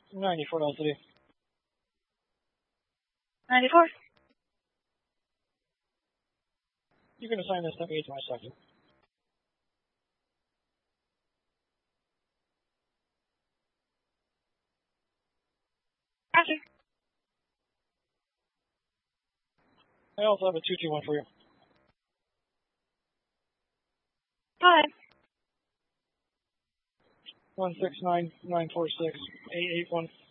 94 LCD. 94. You can assign this to me to my second. Roger. I also have a 221 for you. Hi. 169-946-881.